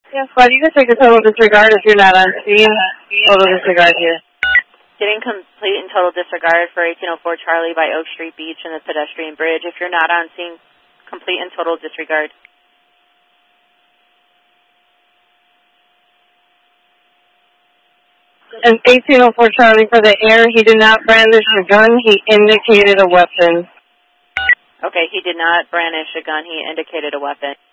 Yes, why do you just take a total disregard if you're not on scene? Total disregard here. Getting complete and total disregard for 1804 Charlie by Oak Street Beach and the pedestrian bridge. If you're not on scene, complete and total disregard. And 1804 Charlie for the air, he did not brandish a gun, he indicated a weapon. Okay, he did not brandish a gun, he indicated a weapon.